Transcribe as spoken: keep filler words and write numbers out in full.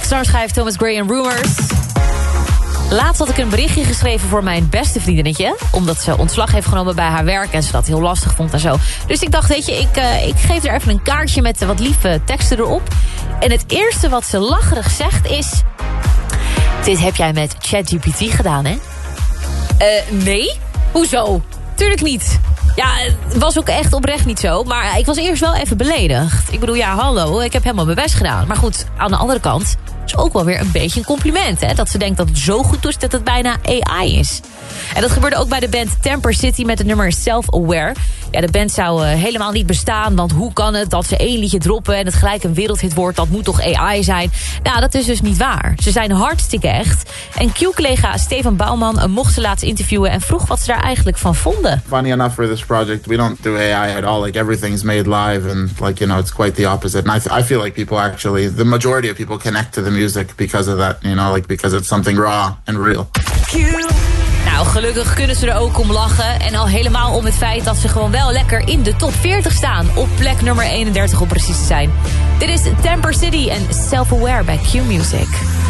X-Star schrijft Thomas Gray en Rumors. Laatst had ik een berichtje geschreven voor mijn beste vriendinnetje. Omdat ze ontslag heeft genomen bij haar werk. En ze dat heel lastig vond en zo. Dus ik dacht, weet je, ik, uh, ik geef er even een kaartje met wat lieve teksten erop. En het eerste wat ze lacherig zegt is... Dit heb jij met ChatGPT gedaan, hè? Uh, nee? Hoezo? Tuurlijk niet. Ja, het was ook echt oprecht niet zo. Maar ik was eerst wel even beledigd. Ik bedoel, ja, hallo, ik heb helemaal mijn best gedaan. Maar goed, aan de andere kant... is ook wel weer een beetje een compliment, hè? Dat ze denkt dat het zo goed is dat het bijna A I is. En dat gebeurde ook bij de band Temper City met het nummer Self-Aware. Ja, de band zou uh, helemaal niet bestaan, want hoe kan het dat ze één liedje droppen en het gelijk een wereldhit wordt, dat moet toch A I zijn? Nou, dat is dus niet waar. Ze zijn hartstikke echt. En Q-collega Steven Bouwman uh, mocht ze laatst interviewen en vroeg wat ze daar eigenlijk van vonden. Funny enough for this project, we don't do A I at all. Like everything's made live and like, you know, it's quite the opposite. And I, th- I feel like people actually, the majority of people connect to the music because of that, you know, like because it's something raw and real. Nou, gelukkig kunnen ze er ook om lachen. En al helemaal om het feit dat ze gewoon wel lekker in de top veertig staan. Op plek nummer eenendertig om precies te zijn. Dit is Temper City en Self-Aware bij Q Music.